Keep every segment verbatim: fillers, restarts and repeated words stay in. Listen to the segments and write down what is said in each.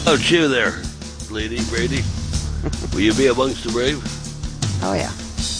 Oh, cheer there, Lady Brady. Will you be amongst the brave? Oh, yeah.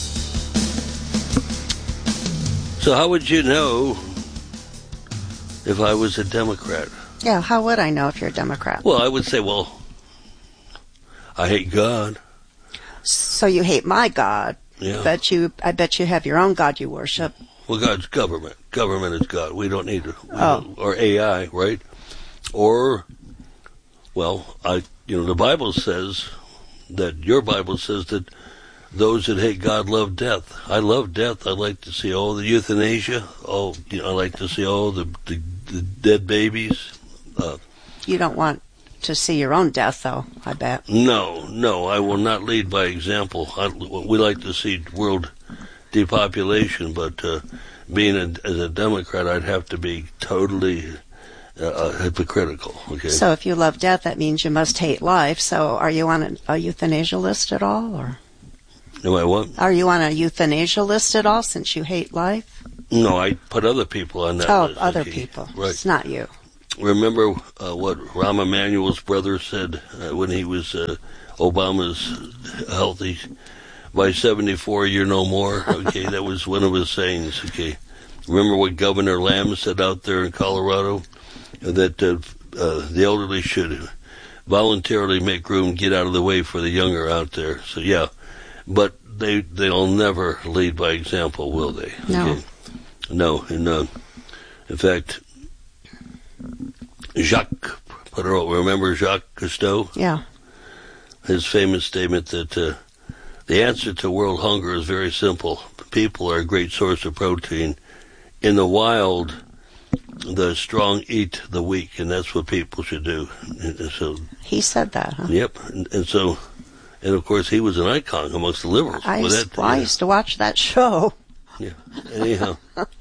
So how would you know if I was a Democrat? Yeah, how would I know if you're a Democrat? Well, I would say, well, I hate God. So you hate my God. Yeah. Bet you, I bet you have your own God you worship. Well, God's government. Government is God. We don't need to. We Oh. don't, or A I, right? Or, well, I, you know, the Bible says that, your Bible says that those that hate God love death. I love death. I like to see all the euthanasia. All, you know, I like to see all the, the, the dead babies. Uh, You don't want to see your own death, though, I bet. no, no, I will not lead by example. I, we like to see world depopulation, but uh, being a, as a Democrat, I'd have to be totally uh, hypocritical. Okay. So if you love death, that means you must hate life. So are you on a, a euthanasia list at all, or Am I what? are you on a euthanasia list at all since you hate life? No, I put other people on that Oh, list. other okay. people. Right. It's not you. Remember uh, what Rahm Emanuel's brother said uh, when he was uh, Obama's healthy? By seventy-four, you're no more. Okay, that was one of his sayings. Okay, remember what Governor Lamb said out there in Colorado? That uh, uh, the elderly should voluntarily make room, get out of the way for the younger out there. So yeah, but they they'll never lead by example, will they? No. Okay. No, and uh, in fact, Jacques Perot, remember Jacques Cousteau? Yeah. His famous statement that uh, the answer to world hunger is very simple. People are a great source of protein. In the wild, the strong eat the weak, and that's what people should do. And so, He said that, huh? yep, and, and so, and of course, he was an icon amongst the liberals. I With used, that, well, I yeah. used to watch that show. Yeah. Anyhow.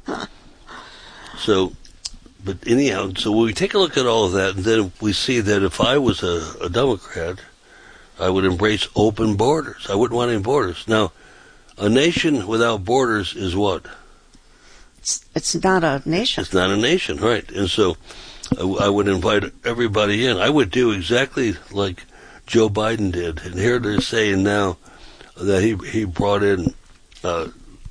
So, but anyhow, so we take a look at all of that, and then we see that if I was a, a Democrat, I would embrace open borders. I wouldn't want any borders. Now, a nation without borders is what? It's, it's not a nation. It's not a nation, right? And so I, I would invite everybody in. I would do exactly like Joe Biden did. And here they're saying now that he he brought in uh,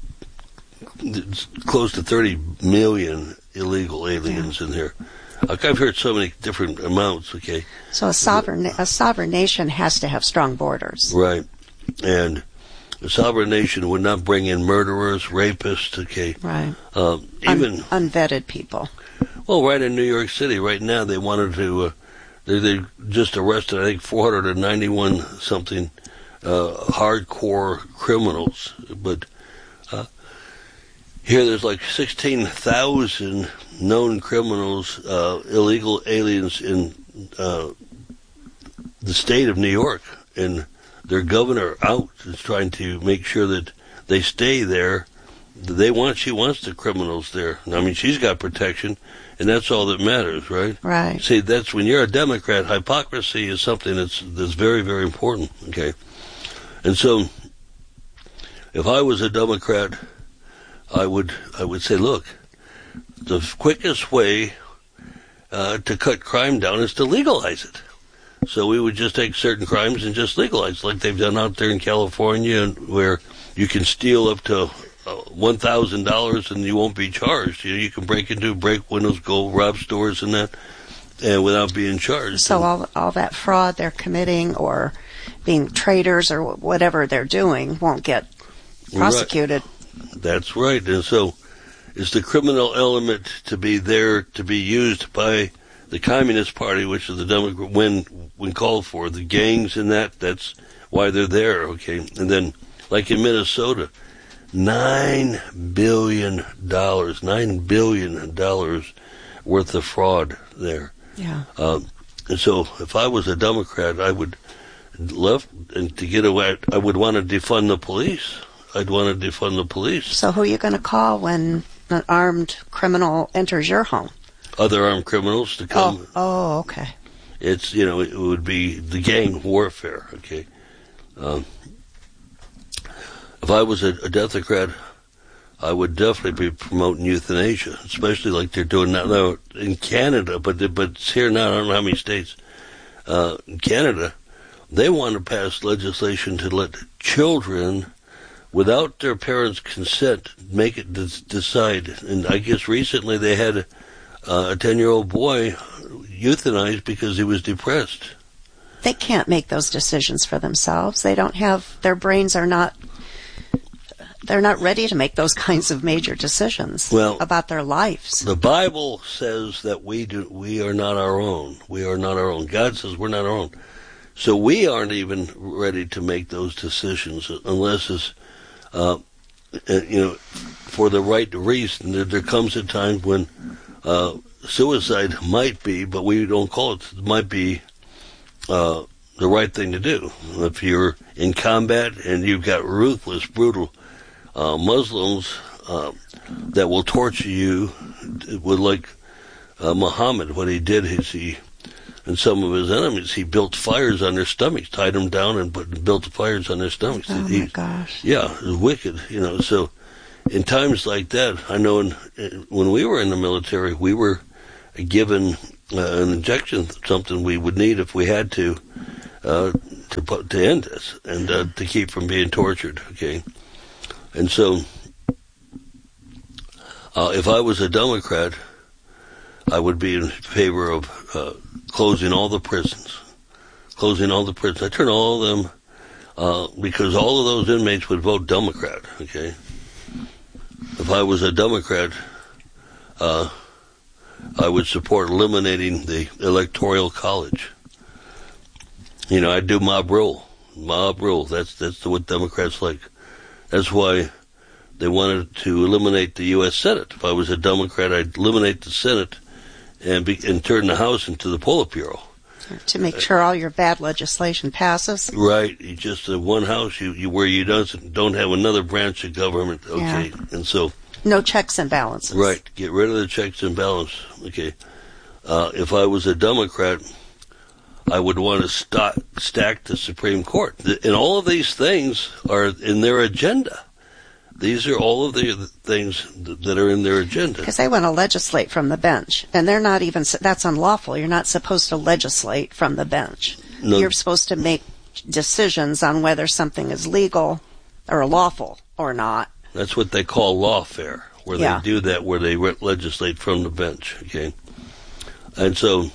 close to thirty million illegal aliens yeah. in here. Like I've heard so many different amounts, okay? So a sovereign a sovereign nation has to have strong borders. Right. And a sovereign nation would not bring in murderers, rapists, okay? Right. Um, even Un- unvetted people. Well, right in New York City right now, they wanted to, uh, they, they just arrested, I think, four hundred ninety-one something uh, hardcore criminals. But uh, here there's like sixteen thousand known criminals, uh, illegal aliens in uh, the state of New York. And their governor out is trying to make sure that they stay there. They want, she wants the criminals there. I mean, she's got protection, and that's all that matters, right? Right. See, that's when you're a Democrat, hypocrisy is something that's that's very, very important, okay? And so, if I was a Democrat, I would I would say, look, the quickest way uh, to cut crime down is to legalize it. So we would just take certain crimes and just legalize, like they've done out there in California, where you can steal up to uh, one thousand dollars and you won't be charged. You know, you can break into, break windows, go rob stores and that, and without being charged. So and, all all that fraud they're committing or being traitors or whatever they're doing won't get prosecuted. Right. That's right. And so it's the criminal element to be there, to be used by the Communist Party, which is the Democrat, when when called for, the gangs and that, that's why they're there, okay? And then, like in Minnesota, nine billion dollars, nine billion dollars worth of fraud there. Yeah. Um, and so if I was a Democrat, I would love, and to get away, I would want to defund the police. I'd want to defund the police. So who are you going to call when an armed criminal enters your home? Other armed criminals to come. Oh, oh, okay. It's, you know, it would be the gang warfare, okay? Um, if I was a, a Democrat, I would definitely be promoting euthanasia, especially like they're doing now, now in Canada, but but it's here now, I don't know how many states. uh, Canada, they want to pass legislation to let children, without their parents' consent, make it des- decide. And I guess recently they had uh, a ten-year-old boy euthanized because he was depressed. They can't make those decisions for themselves. They don't have, their brains are not, they're not ready to make those kinds of major decisions well, about their lives. The Bible says that we do, we are not our own. We are not our own. God says we're not our own. So we aren't even ready to make those decisions unless it's, uh, you know, for the right reason. There, there comes a time when uh, suicide might be, but we don't call it, it might be uh, the right thing to do. If you're in combat and you've got ruthless, brutal uh, Muslims uh, that will torture you, with like uh, Muhammad, what he did is he, and some of his enemies, he built fires on their stomachs, tied them down and put, built fires on their stomachs. Oh, he, my gosh. Yeah, it was wicked, you know. So in times like that, I know in, in, when we were in the military, we were given uh, an injection, something we would need if we had to, uh, to, put, to end this and uh, to keep from being tortured, okay? And so uh, if I was a Democrat, I would be in favor of uh, closing all the prisons, closing all the prisons. I turn all of them, uh, because all of those inmates would vote Democrat, okay? If I was a Democrat, uh, I would support eliminating the Electoral College. You know, I'd do mob rule. Mob rule, that's, that's what Democrats like. That's why they wanted to eliminate the U S Senate. If I was a Democrat, I'd eliminate the Senate and, be, and turn the House into the Politburo. To make sure all your bad legislation passes. Right. You just uh, one house you, you where you don't, don't have another branch of government. Okay. Yeah. And so. No checks and balances. Right. Get rid of the checks and balance. Okay. Uh, if I was a Democrat, I would want to st- stack the Supreme Court. And all of these things are in their agenda. These are all of the things that are in their agenda. Because they want to legislate from the bench. And they're not even, that's unlawful. You're not supposed to legislate from the bench. No. You're supposed to make decisions on whether something is legal or lawful or not. That's what they call lawfare, where yeah. they do that, where they re- legislate from the bench, okay? And so,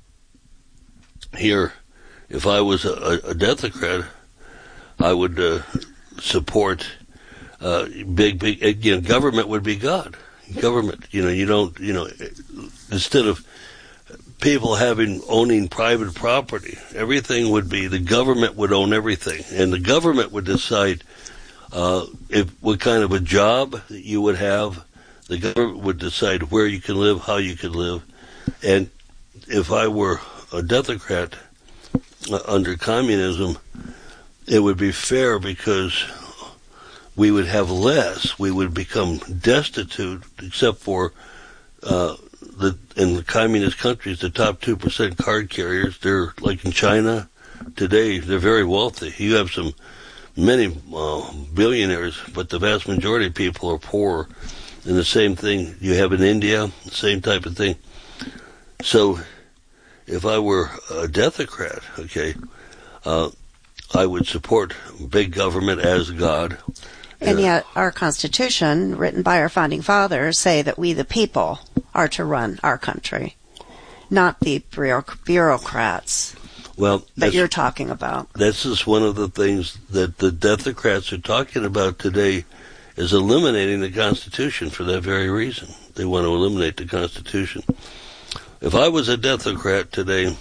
here, if I was a, a Democrat, I would uh, support uh, big, big, you know, government would be God. Government, you know, you don't, you know, instead of people having, owning private property, everything would be, the government would own everything, and the government would decide Uh, if what kind of a job that you would have. The government would decide where you can live, how you can live. And if I were a Democrat uh, under communism, it would be fair because we would have less. We would become destitute, except for uh, the in the communist countries, the top two percent card carriers. They're like in China today. They're very wealthy. You have some. Many uh, billionaires, but the vast majority of people are poor. And the same thing you have in India, the same type of thing. So, if I were a Democrat, okay, uh, I would support big government as God. And yet, our Constitution, written by our founding fathers, say that we, the people, are to run our country, not the bureaucrats. Well, that you're talking about. This is one of the things that the Democrats are talking about today, is eliminating the Constitution for that very reason. They want to eliminate the Constitution. If I was a Democrat today,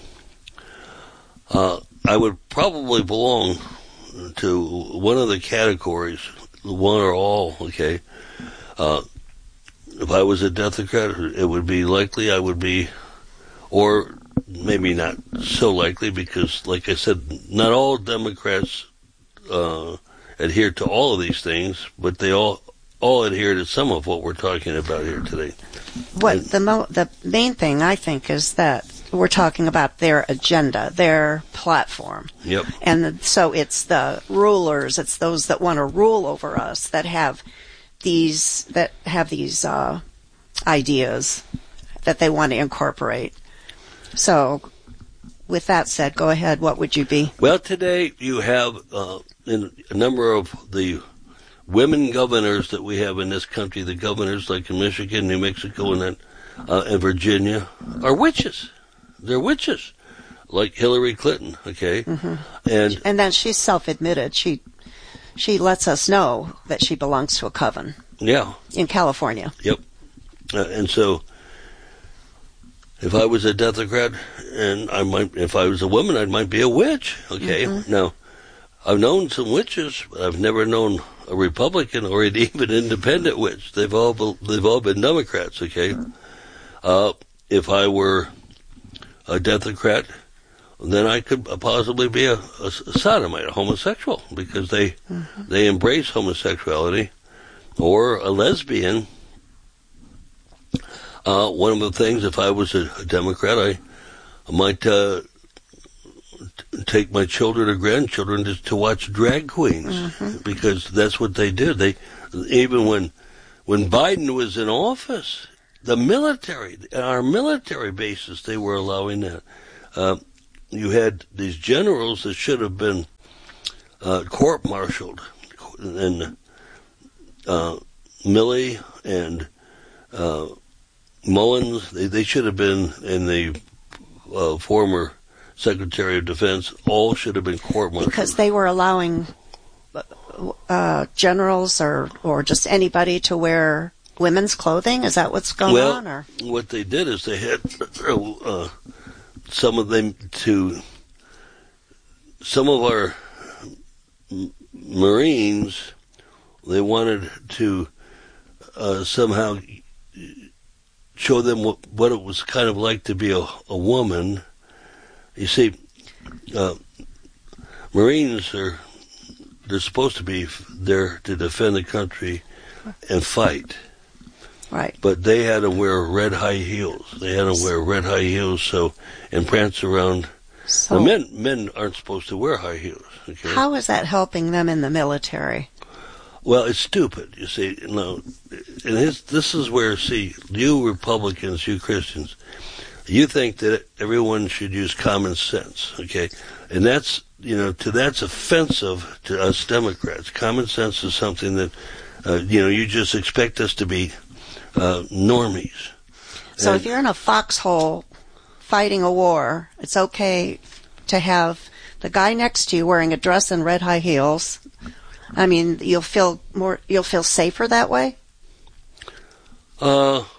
uh, I would probably belong to one of the categories, one or all, okay? Uh, if I was a Democrat, it would be likely I would be, or maybe not so likely, because, like I said, not all Democrats uh, adhere to all of these things, but they all all adhere to some of what we're talking about here today. What and, the mo- the main thing I think is that we're talking about their agenda, their platform. Yep. And the, so it's the rulers, it's those that want to rule over us that have these that have these uh, ideas that they want to incorporate. So with that said, go ahead. What would you be? Well, today you have uh, in a number of the women governors that we have in this country, the governors like in Michigan, New Mexico, and then uh, and Virginia, are witches. They're witches, like Hillary Clinton. Okay, mm-hmm. and and then she's self-admitted. She she lets us know that she belongs to a coven. Yeah, in California. Yep, uh, and so. If I was a Democrat, and I might, if I was a woman, I might be a witch. Okay. Mm-hmm. Now, I've known some witches, but I've never known a Republican or an even independent witch. They've all they've all been Democrats. Okay. Uh, if I were a Democrat, then I could possibly be a, a sodomite, a homosexual, because they mm-hmm. they embrace homosexuality, or a lesbian. Uh, one of the things, if I was a, a Democrat, I, I might uh, t- take my children or grandchildren to, to watch drag queens, mm-hmm. because that's what they did. They even when when Biden was in office, the military, our military bases, they were allowing that. Uh, you had these generals that should have been uh, court-martialed, and uh, Milley and uh, Mullins, they, they should have been, in the uh, former Secretary of Defense, all should have been court-martialed. Because they were allowing uh, generals or, or just anybody to wear women's clothing? Is that what's going well, on? Or what they did is they had uh, some of them to, some of our Marines, they wanted to uh, somehow show them what, what it was kind of like to be a, a woman. You see, uh, Marines are, they're supposed to be there to defend the country and fight. Right. But they had to wear red high heels. They had to wear red high heels so and prance around. So now, men men aren't supposed to wear high heels. Okay? How is that helping them in the military? Well, it's stupid, you see. You know, and his, this is where, see, you Republicans, you Christians, you think that everyone should use common sense, okay? And that's, you know, to that's offensive to us Democrats. Common sense is something that, uh, you know, you just expect us to be uh, normies. So and, if you're in a foxhole fighting a war, it's okay to have the guy next to you wearing a dress and red high heels. I mean, you'll feel more, you'll feel safer that way? Uh,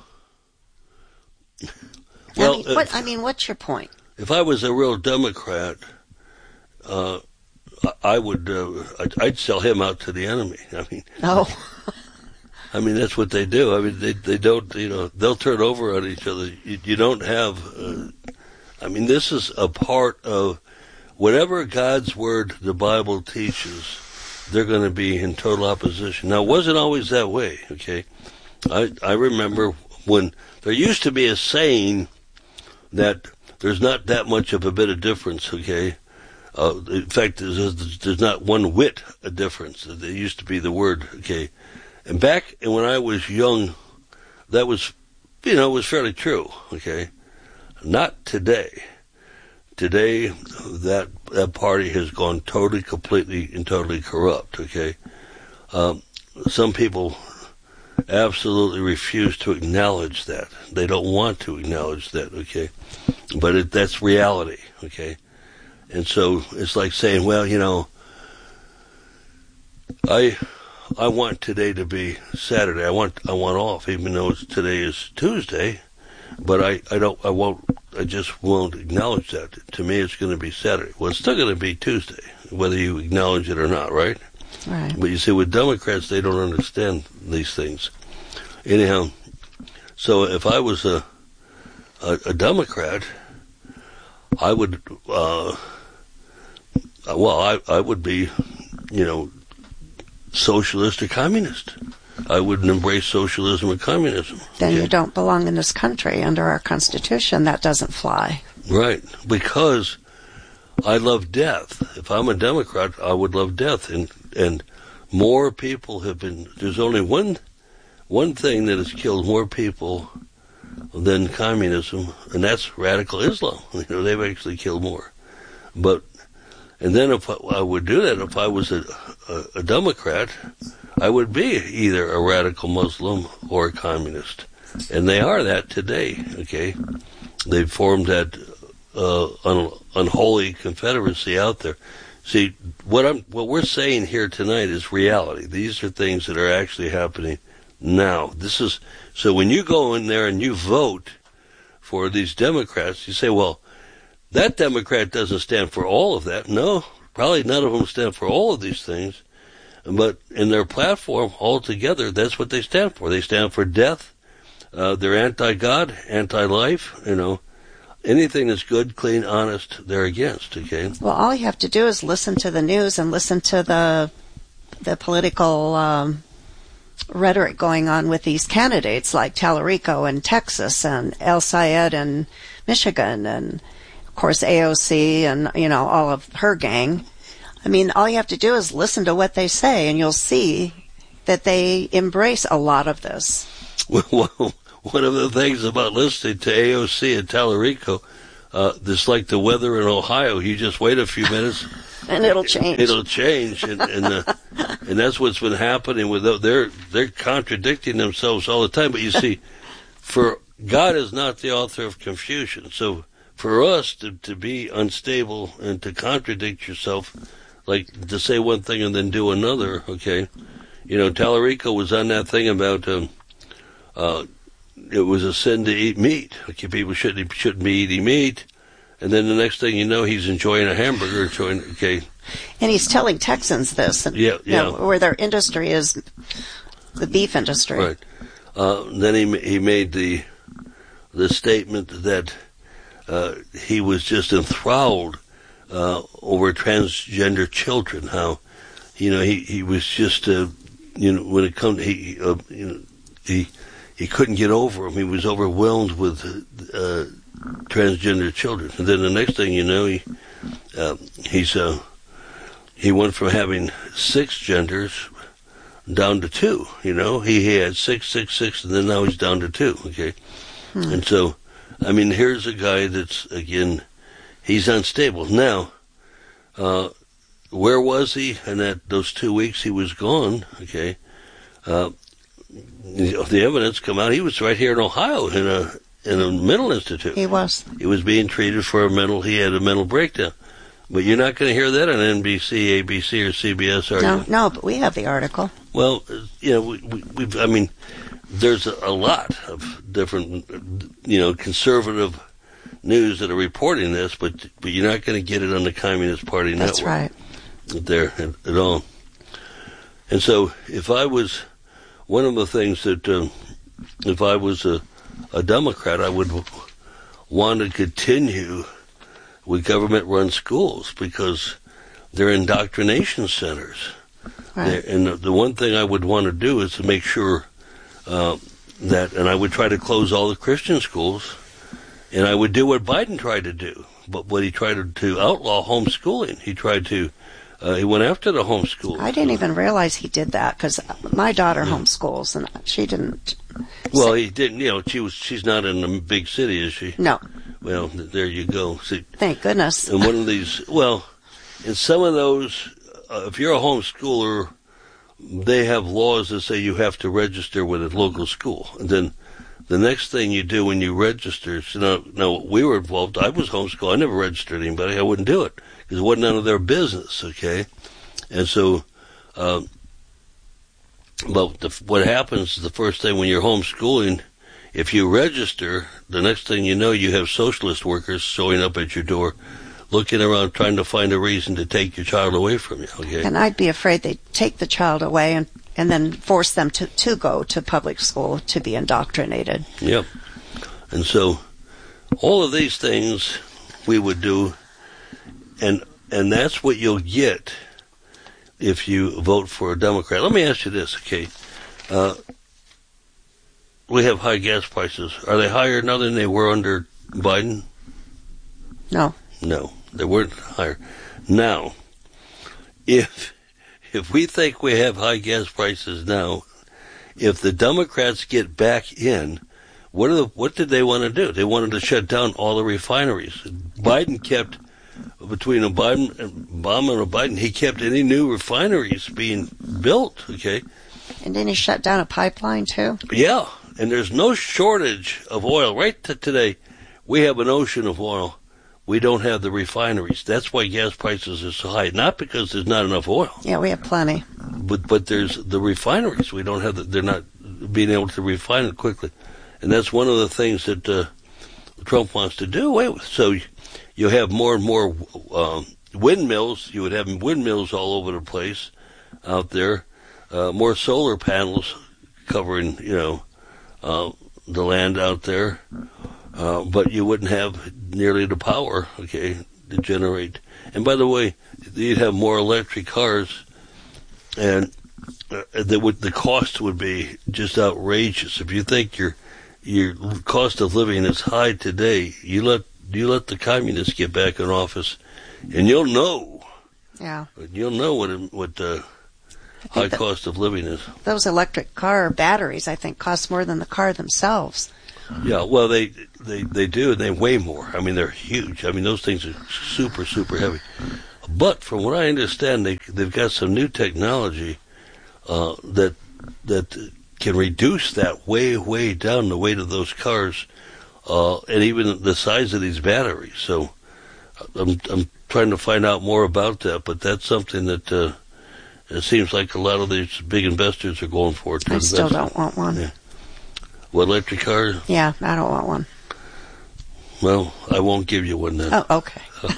well, I mean, what, I mean, what's your point? If I was a real Democrat, uh, I would, uh, I'd, I'd sell him out to the enemy. I mean, oh. I mean, that's what they do. I mean, they, they don't, you know, they'll turn over on each other. You, you don't have, uh, I mean, this is a part of whatever God's word the Bible teaches. They're going to be in total opposition. Now, it wasn't always that way, okay? I I remember when there used to be a saying that there's not that much of a bit of difference, okay? Uh, in fact, there's, there's not one whit a difference. There used to be the word, okay? And back when I was young, that was, you know, was fairly true, okay? Not today. Today, that that party has gone totally, completely, and totally corrupt, okay? Um, some people absolutely refuse to acknowledge that. They don't want to acknowledge that, okay? But it, that's reality, okay? And so it's like saying, well, you know, I I want today to be Saturday. I want I want off, even though it's, today is Tuesday. But I, I don't I won't I just won't acknowledge that. To me, it's going to be Saturday. Well, it's still going to be Tuesday, whether you acknowledge it or not, right? Right. But you see, with Democrats, they don't understand these things. Anyhow, so if I was a a, a Democrat, I would uh, well, I I would be, you know, socialist or communist. I wouldn't embrace socialism or communism. Then okay? You don't belong in this country. Under our Constitution, that doesn't fly. Right, because I love death. If I'm a Democrat, I would love death. And and more people have been, there's only one one thing that has killed more people than communism, and that's radical Islam. You know, they've actually killed more. But, and then if I, I would do that, if I was a, a, a Democrat, I would be either a radical Muslim or a communist. And they are that today, okay? They've formed that uh, un, unholy confederacy out there. See, what I'm, what we're saying here tonight is reality. These are things that are actually happening now. This is, so when you go in there and you vote for these Democrats, you say, well, that Democrat doesn't stand for all of that. No, probably none of them stand for all of these things. But in their platform altogether, that's what they stand for. They stand for death. Uh, they're anti-God, anti-life, you know. Anything that's good, clean, honest, they're against, okay? Well, all you have to do is listen to the news and listen to the the political um, rhetoric going on with these candidates like Tallarico in Texas and El Sayed in Michigan and, of course, A O C and, you know, all of her gang. I mean, all you have to do is listen to what they say, and you'll see that they embrace a lot of this. Well, one of the things about listening to A O C and Tallarico, uh, it's like the weather in Ohio. You just wait a few minutes. And it'll change. It'll change. And and, uh, and that's what's been happening with them. They're, they're contradicting themselves all the time. But you see, for God is not the author of confusion. So for us to, to be unstable and to contradict yourself, like to say one thing and then do another, okay? You know, Tallarico was on that thing about um, uh, it was a sin to eat meat. Okay, people shouldn't shouldn't be eating meat. And then the next thing you know, he's enjoying a hamburger. Enjoying, okay. And he's telling Texans this. And, yeah, yeah. You know, where their industry is the beef industry. Right. Uh, then he he made the the statement that uh, he was just enthralled Uh, over transgender children, how, you know, he, he was just, uh, you know, when it comes, he, uh, you know, he, he couldn't get over them. He was overwhelmed with, uh, transgender children. And then the next thing you know, he, uh, he's, uh, he went from having six genders down to two, you know, he, he had six, six, six, and then now he's down to two, okay? Hmm. And so, I mean, here's a guy that's, again, he's unstable. Now, uh, where was he? And that those two weeks he was gone, okay, uh, the evidence come out, he was right here in Ohio in a, in a mental institute. He was. He was being treated for a mental, he had a mental breakdown. But you're not going to hear that on N B C, A B C, or C B S, are no, you? No, but we have the article. Well, you know, we, we, we've, I mean, there's a, a lot of different, you know, conservative news that are reporting this, but but you're not going to get it on the Communist Party That's network. That's right. There at, at all. And so, if I was one of the things that, uh, if I was a, a Democrat, I would want to continue with government-run schools because they're indoctrination centers. Right. And the, the one thing I would want to do is to make sure uh, that, and I would try to close all the Christian schools. And I would do what Biden tried to do, but what he tried to, to outlaw homeschooling. He tried to, uh, he went after the homeschool. I didn't even realize he did that because my daughter yeah. homeschools and she didn't. Well, he didn't. You know, she was. She's not in a big city, is she? No. Well, there you go. See, thank goodness. And one of these, well, in some of those, uh, if you're a homeschooler, they have laws that say you have to register with a local school, and then. The next thing you do when you register, so now, now we were involved. I was homeschooled. I never registered anybody. I wouldn't do it because it wasn't none of their business. Okay, and so, um, but the, what happens is the first thing when you're homeschooling, if you register, the next thing you know, you have socialist workers showing up at your door, looking around trying to find a reason to take your child away from you. Okay, and I'd be afraid they'd take the child away and. And then force them to, to go to public school to be indoctrinated. Yep. And so all of these things we would do, and and that's what you'll get if you vote for a Democrat. Let me ask you this, okay? Uh, we have high gas prices. Are they higher now than they were under Biden? No. No, they weren't higher. Now, if... If we think we have high gas prices now, if the Democrats get back in, what are the, what did they want to do? They wanted to shut down all the refineries. Biden kept, between Obama Obama and Biden, he kept any new refineries being built, okay? And then he shut down a pipeline, too? Yeah, and there's no shortage of oil. Right to today, we have an ocean of oil. We don't have the refineries. That's why gas prices are so high. Not because there's not enough oil. Yeah, we have plenty. But but there's the refineries. We don't have the, they're not being able to refine it quickly. And that's one of the things that uh, Trump wants to do away with. So you have more and more uh, windmills. You would have windmills all over the place out there. Uh, more solar panels covering, you know, uh, the land out there. Uh, but you wouldn't have nearly the power, okay, to generate. And by the way, you'd have more electric cars, and uh, the, would, the cost would be just outrageous. If you think your your cost of living is high today, you let you let the communists get back in office, and you'll know. Yeah. You'll know what it, what the high cost of living is. Those electric car batteries, I think, cost more than the car themselves. Yeah, well, they, they, they do, and they weigh more. I mean, they're huge. I mean, those things are super, super heavy. But from what I understand, they, they've got some new technology uh, that that can reduce that way, way down, the weight of those cars, uh, and even the size of these batteries. So I'm I'm trying to find out more about that, but that's something that uh, it seems like a lot of these big investors are going for. To I invest still in. don't want one. Yeah. What, electric car? Yeah, I don't want one. Well, I won't give you one then. Oh, okay.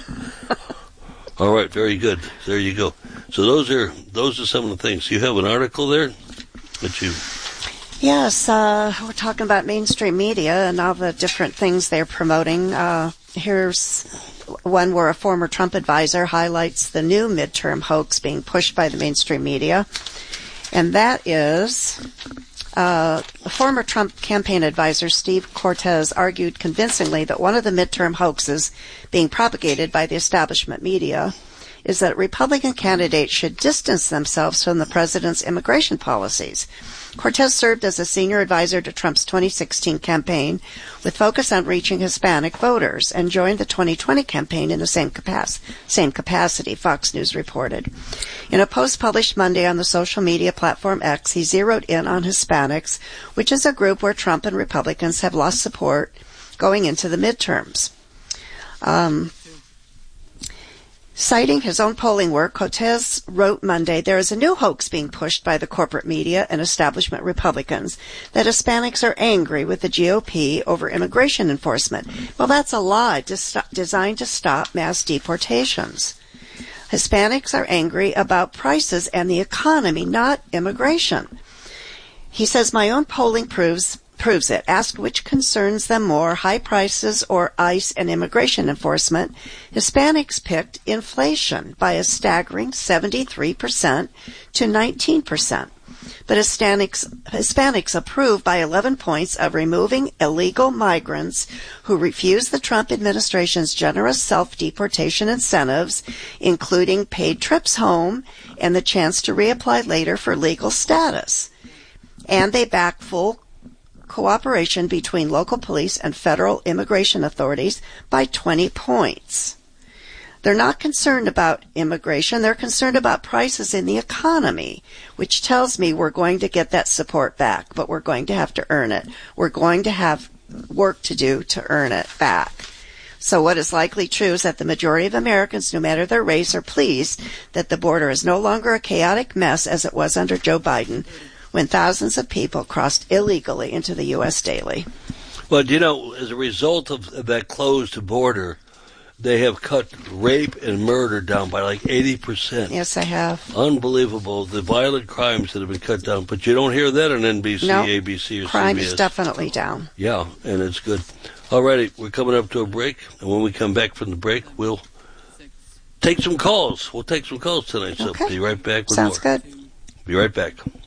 All right, very good. There you go. So those are those are some of the things. You have an article there that you... Yes, uh, we're talking about mainstream media and all the different things they're promoting. Uh, here's one where a former Trump advisor highlights the new midterm hoax being pushed by the mainstream media. And that is... Uh, former Trump campaign advisor Steve Cortes argued convincingly that one of the midterm hoaxes being propagated by the establishment media is that Republican candidates should distance themselves from the president's immigration policies. Cortes served as a senior advisor to Trump's twenty sixteen campaign with focus on reaching Hispanic voters and joined the twenty twenty campaign in the same, capac- same capacity, Fox News reported. In a post published Monday on the social media platform X, he zeroed in on Hispanics, which is a group where Trump and Republicans have lost support going into the midterms. Um, Citing his own polling work, Cortes wrote Monday, there is a new hoax being pushed by the corporate media and establishment Republicans that Hispanics are angry with the G O P over immigration enforcement. Well, that's a lie dis- designed to stop mass deportations. Hispanics are angry about prices and the economy, not immigration. He says, my own polling proves proves it. Asked which concerns them more, high prices or ICE and immigration enforcement, Hispanics picked inflation by a staggering seventy-three percent to nineteen percent. But Hispanics, Hispanics approve by eleven points of removing illegal migrants who refuse the Trump administration's generous self-deportation incentives, including paid trips home and the chance to reapply later for legal status. And they back full cooperation between local police and federal immigration authorities by twenty points. They're not concerned about immigration. They're concerned about prices in the economy, which tells me we're going to get that support back, but we're going to have to earn it. We're going to have work to do to earn it back. So what is likely true is that the majority of Americans, no matter their race, are pleased that the border is no longer a chaotic mess as it was under Joe Biden, when thousands of people crossed illegally into the U S daily. Well, you know, as a result of that closed border, they have cut rape and murder down by like eighty percent. Yes, they have. Unbelievable. The violent crimes that have been cut down. But you don't hear that on N B C, no, A B C, or crime C B S. Crime is definitely down. Yeah, and it's good. All righty, we're coming up to a break. And when we come back from the break, we'll take some calls. We'll take some calls tonight. So okay. be right back with Sounds more. good. Be right back.